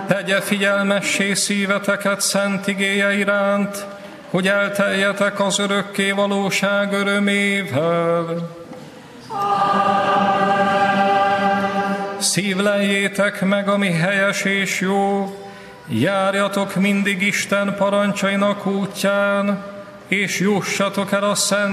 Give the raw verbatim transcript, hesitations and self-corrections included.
Tegye figyelmessé szíveteket szent igéje iránt, hogy elteljetek az örökké valóság örömével. Szívleljétek meg, ami helyes és jó, járjatok mindig Isten parancsainak útján, és jussatok el a szent